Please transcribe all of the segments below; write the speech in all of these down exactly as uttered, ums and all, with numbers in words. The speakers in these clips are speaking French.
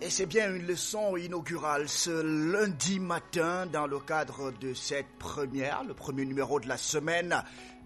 Et c'est bien une leçon inaugurale ce lundi matin dans le cadre de cette première, le premier numéro de la semaine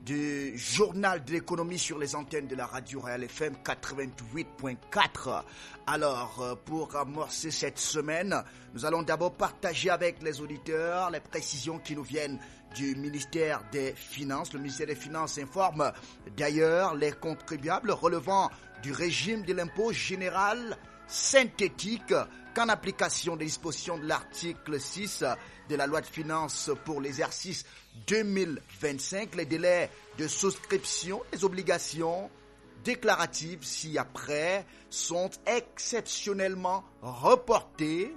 du journal de l'économie sur les antennes de la radio Royal F M quatre-vingt-huit point quatre. Alors, pour amorcer cette semaine, nous allons d'abord partager avec les auditeurs les précisions qui nous viennent du ministère des Finances. Le ministère des Finances informe d'ailleurs les contribuables relevant du régime de l'impôt général synthétique qu'en application des dispositions de l'article six de la loi de finances pour l'exercice deux mille vingt-cinq, les délais de souscription des obligations déclaratives ci-après sont exceptionnellement reportés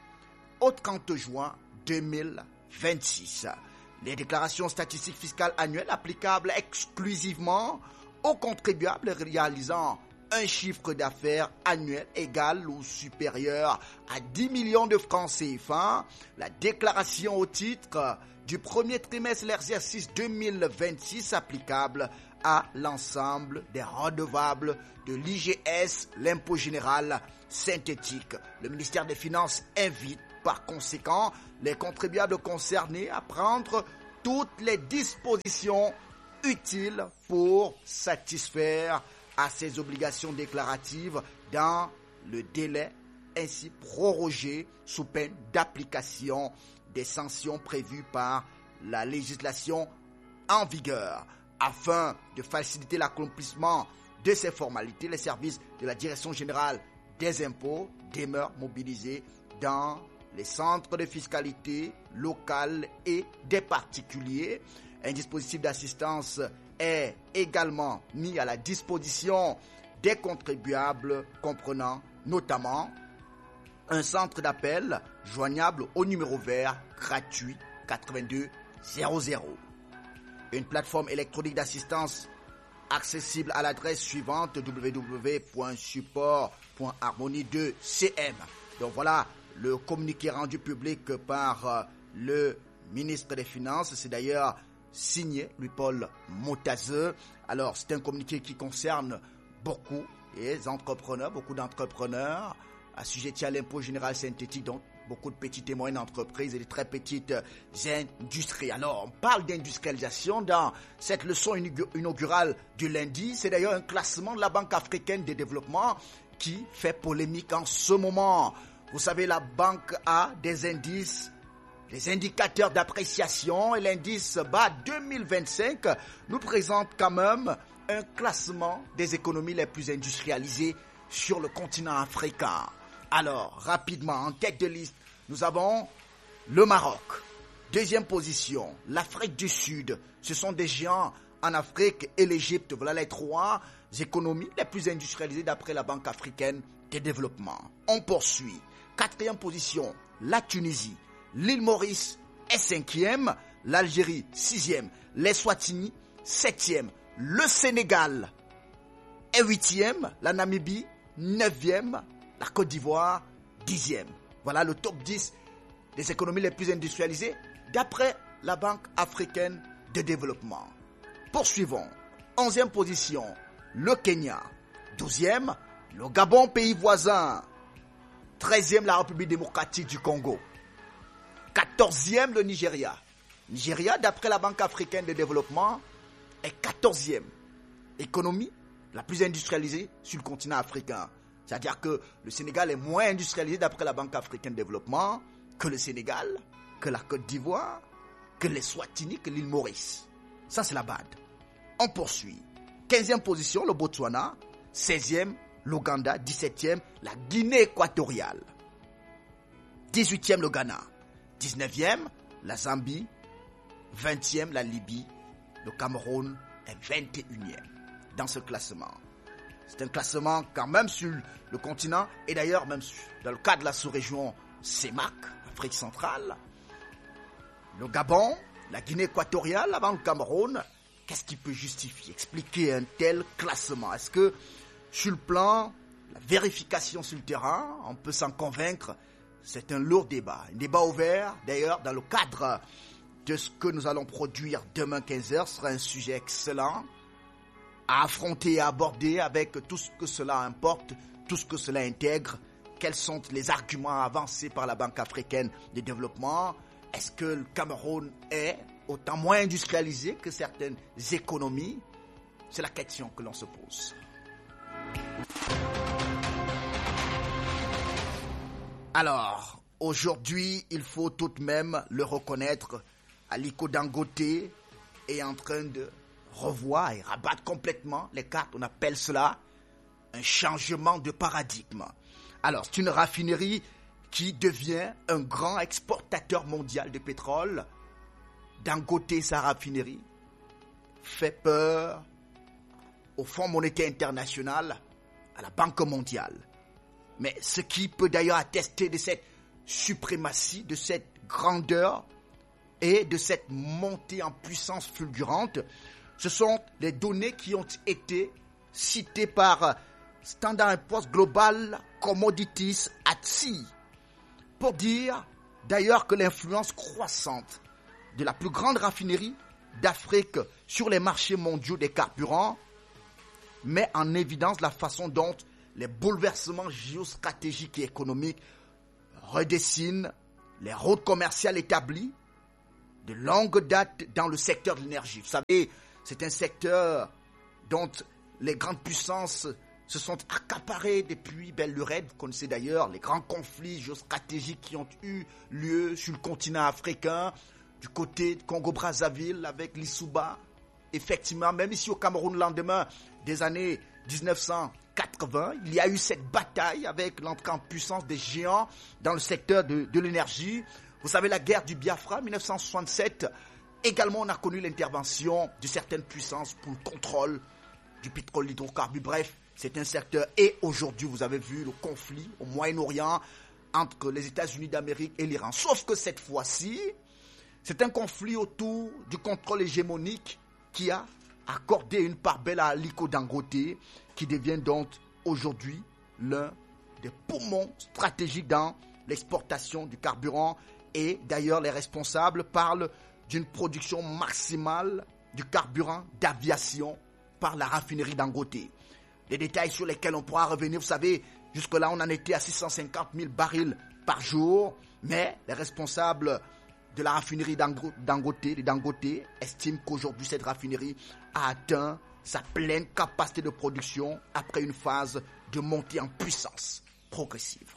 au trente juin deux mille vingt-six. Les déclarations statistiques fiscales annuelles applicables exclusivement aux contribuables réalisant un chiffre d'affaires annuel égal ou supérieur à dix millions de francs C F A, la déclaration au titre du premier trimestre de l'exercice deux mille vingt-six applicable à l'ensemble des redevables de l'I G S, l'impôt général synthétique. Le ministère des Finances invite par conséquent les contribuables concernés à prendre toutes les dispositions utiles pour satisfaire à ces obligations déclaratives dans le délai ainsi prorogé sous peine d'application des sanctions prévues par la législation en vigueur. Afin de faciliter l'accomplissement de ces formalités, les services de la Direction générale des impôts demeurent mobilisés dans les centres de fiscalité locale et des particuliers. Un dispositif d'assistance est également mis à la disposition des contribuables, comprenant notamment un centre d'appel joignable au numéro vert gratuit quatre-vingt-deux zéro zéro. Une plateforme électronique d'assistance accessible à l'adresse suivante w w w point support point harmonie deux point c m. Donc voilà le communiqué rendu public par le ministre des Finances. C'est d'ailleurs signé Louis-Paul Motazeux. Alors, c'est un communiqué qui concerne beaucoup les entrepreneurs, beaucoup d'entrepreneurs assujettis à l'impôt général synthétique, donc beaucoup de petites et moyennes entreprises et de très petites industries. Alors, on parle d'industrialisation dans cette leçon inaugurale du lundi. C'est d'ailleurs un classement de la Banque africaine de développement qui fait polémique en ce moment. Vous savez, la banque a des indices, des indicateurs d'appréciation, et l'indice B A deux mille vingt-cinq nous présente quand même un classement des économies les plus industrialisées sur le continent africain. Alors, rapidement, en tête de liste, nous avons le Maroc. Deuxième position, l'Afrique du Sud. Ce sont des géants en Afrique et l'Égypte. Voilà les trois économies les plus industrialisées d'après la Banque africaine de développement. On poursuit. Quatrième position, la Tunisie. L'île Maurice est cinquième, l'Algérie sixième, l'Eswatini septième, le Sénégal est huitième, la Namibie neuvième, la Côte d'Ivoire dixième. Voilà le top dix des économies les plus industrialisées d'après la Banque africaine de développement. Poursuivons. Onzième position, le Kenya. Douzième, le Gabon, pays voisin. Treizième, la République démocratique du Congo. quatorzième, le Nigeria. Nigeria, d'après la Banque africaine de développement, est quatorzième économie la plus industrialisée sur le continent africain. C'est-à-dire que le Sénégal est moins industrialisé d'après la Banque africaine de développement que le Sénégal, que la Côte d'Ivoire, que l'Eswatini, que l'île Maurice. Ça, c'est la B A D. On poursuit. quinzième position, le Botswana. seizième, l'Ouganda. dix-septième, la Guinée équatoriale. dix-huitième, le Ghana. dix-neuvième, la Zambie. vingtième, la Libye. Le Cameroun est vingt et unième dans ce classement. C'est un classement quand même sur le continent et d'ailleurs même dans le cas de la sous-région C E M A C, Afrique centrale. Le Gabon, la Guinée équatoriale, avant le Cameroun. Qu'est-ce qui peut justifier, expliquer un tel classement? Est-ce que sur le plan, la vérification sur le terrain, on peut s'en convaincre? C'est un lourd débat, un débat ouvert. D'ailleurs, dans le cadre de ce que nous allons produire demain quinze heures, ce sera un sujet excellent à affronter et à aborder avec tout ce que cela importe, tout ce que cela intègre. quels sont les arguments avancés par la Banque africaine de développement? Est-ce que le Cameroun est autant moins industrialisé que certaines économies? C'est la question que l'on se pose. Alors, aujourd'hui, il faut tout de même le reconnaître, Aliko Dangote est en train de revoir et rabattre complètement les cartes. On appelle cela un changement de paradigme. Alors, c'est une raffinerie qui devient un grand exportateur mondial de pétrole. Dangote et sa raffinerie fait peur au Fonds monétaire international, à la Banque mondiale. Mais ce qui peut d'ailleurs attester de cette suprématie, de cette grandeur et de cette montée en puissance fulgurante, ce sont les données qui ont été citées par Standard and Poor's Global Commodities A T S I, pour dire d'ailleurs que l'influence croissante de la plus grande raffinerie d'Afrique sur les marchés mondiaux des carburants met en évidence la façon dont les bouleversements géostratégiques et économiques redessinent les routes commerciales établies de longue date dans le secteur de l'énergie. Vous savez, c'est un secteur dont les grandes puissances se sont accaparées depuis belle lurette. Vous connaissez d'ailleurs les grands conflits géostratégiques qui ont eu lieu sur le continent africain, du côté de Congo-Brazzaville avec l'Issouba. Effectivement, même ici au Cameroun, le lendemain des années dix-neuf cent quatre-vingts, il y a eu cette bataille avec l'entrée en puissance des géants dans le secteur de, de l'énergie. Vous savez, la guerre du Biafra, mille neuf cent soixante-sept, également on a connu l'intervention de certaines puissances pour le contrôle du pétrole, l'hydrocarbure. Bref, c'est un secteur. Et aujourd'hui, vous avez vu le conflit au Moyen-Orient entre les États-Unis d'Amérique et l'Iran. Sauf que cette fois-ci, c'est un conflit autour du contrôle hégémonique qui a accordé une part belle à Aliko Dangote, qui devient donc aujourd'hui l'un des poumons stratégiques dans l'exportation du carburant. Et d'ailleurs, les responsables parlent d'une production maximale du carburant d'aviation par la raffinerie Dangote. Des détails sur lesquels on pourra revenir. Vous savez, jusque-là, on en était à six cent cinquante mille barils par jour. Mais les responsables de la raffinerie Dangote, de Dangote, estiment qu'aujourd'hui, cette raffinerie a atteint sa pleine capacité de production après une phase de montée en puissance progressive.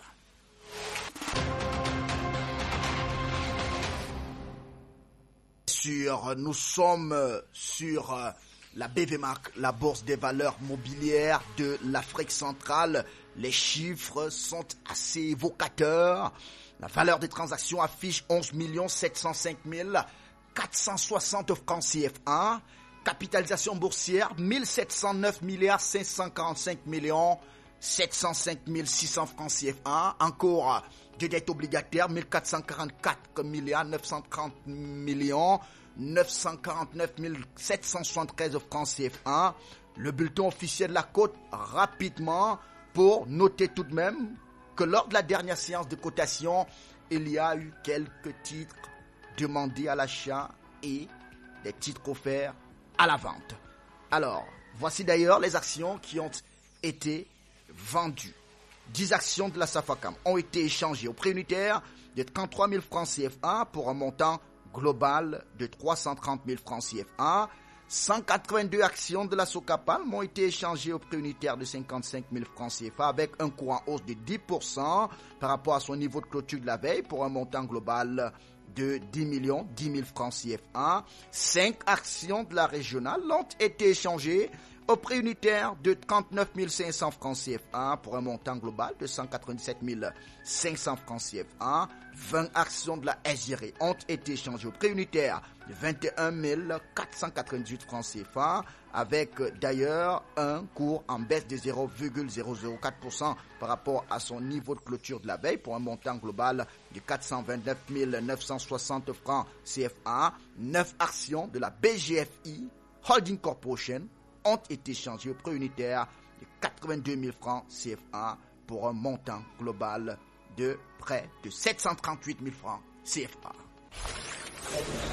Sur, nous sommes sur la B V M A C, la bourse des valeurs mobilières de l'Afrique centrale. Les chiffres sont assez évocateurs. La valeur des transactions affiche onze millions sept cent cinq mille quatre cent soixante francs C F A. Capitalisation boursière mille sept cent neuf milliards cinq cent quarante-cinq millions sept cent cinq mille six cents francs C F A. Encore de dettes obligataires mille quatre cent quarante-quatre milliards neuf cent trente millions neuf cent quarante-neuf mille sept cent soixante-treize francs C F A. Le bulletin officiel de la cote rapidement pour noter tout de même que lors de la dernière séance de cotation, il y a eu quelques titres demandés à l'achat et des titres offerts à la vente. Alors, voici d'ailleurs les actions qui ont été vendues. dix actions de la Safacam ont été échangées au prix unitaire de trente-trois mille francs C F A pour un montant global de trois cent trente mille francs C F A. cent quatre-vingt-deux actions de la Socapam ont été échangées au prix unitaire de cinquante-cinq mille francs C F A avec un cours en hausse de dix pour cent par rapport à son niveau de clôture de la veille pour un montant global de dix millions dix mille francs C F A. cinq actions de la régionale ont été échangées au prix unitaire de trente-neuf mille cinq cents francs C F A pour un montant global de cent quatre-vingt-dix-sept mille cinq cents francs C F A. vingt actions de la S G R ont été échangées au prix unitaire de vingt et un mille quatre cent quatre-vingt-dix-huit francs C F A avec d'ailleurs un cours en baisse de zéro virgule zéro zéro quatre pour cent par rapport à son niveau de clôture de la veille pour un montant global de quatre cent vingt-neuf mille neuf cent soixante francs C F A. neuf actions de la B G F I Holding Corporation ont été échangées au prix unitaire de quatre-vingt-deux mille francs C F A pour un montant global de près de sept cent trente-huit mille francs C F A.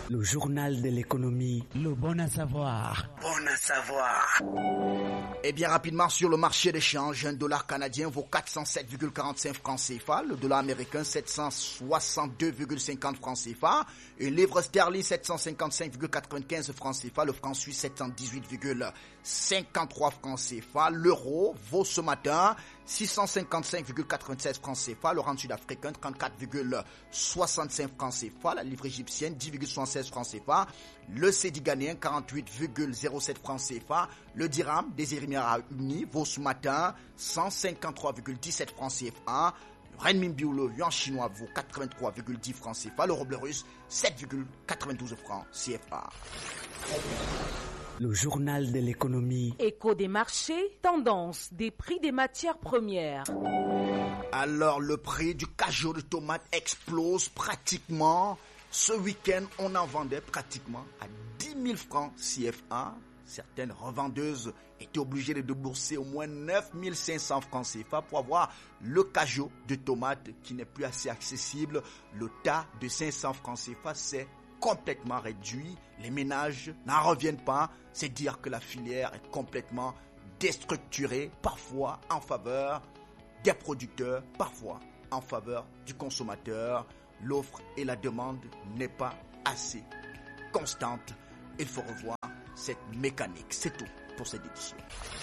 Le journal de l'économie, le bon à savoir. Bon à savoir. Et bien rapidement sur le marché d'échange, un dollar canadien vaut quatre cent sept virgule quarante-cinq francs C F A, le dollar américain sept cent soixante-deux virgule cinquante francs C F A, une livre sterling sept cent cinquante-cinq virgule quatre-vingt-quinze francs C F A, le franc suisse sept cent dix-huit virgule cinquante-trois francs C F A, l'euro vaut ce matin six cent cinquante-cinq virgule quatre-vingt-seize francs C F A, le rand sud-africain trente-quatre virgule soixante-cinq francs C F A, la livre égyptienne dix virgule soixante-seize francs C F A, le cédi ghanéen quarante-huit virgule zéro sept francs C F A, le dirham des Émirats Unis vaut ce matin cent cinquante-trois virgule dix-sept francs C F A, le renminbi ou le yuan chinois vaut quatre-vingt-trois virgule dix francs C F A, le rouble russe sept virgule quatre-vingt-douze francs C F A. Le journal de l'économie. Écho des marchés, tendance des prix des matières premières. Alors le prix du cajou de tomate explose pratiquement. Ce week-end, on en vendait pratiquement à dix mille francs C F A. Certaines revendeuses étaient obligées de débourser au moins neuf mille cinq cents francs C F A pour avoir le cajou de tomate qui n'est plus assez accessible. Le tas de cinq cents francs C F A, c'est complètement réduit. Les ménages n'en reviennent pas. C'est dire que la filière est complètement déstructurée, parfois en faveur des producteurs, parfois en faveur du consommateur. L'offre et la demande n'est pas assez constante. Il faut revoir cette mécanique. C'est tout pour cette édition.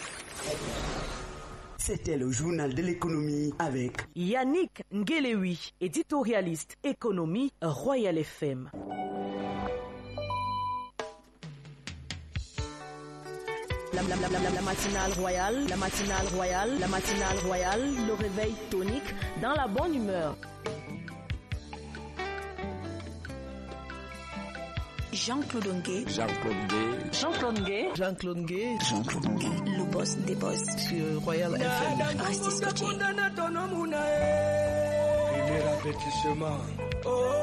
C'était le journal de l'économie avec Yannick Ngelewi, éditorialiste économie Royal F M. La, la, la, la, la matinale royale, la matinale royale, la matinale royale, le réveil tonique dans la bonne humeur. Jean-Claude Ngué. Jean-Claude Ngué. Jean-Claude Ngué. Jean-Claude Ngué. Jean-Claude Ngué. Le boss des boss. Sur Royal F M. Restez scotchés. Premier avertissement. Oh.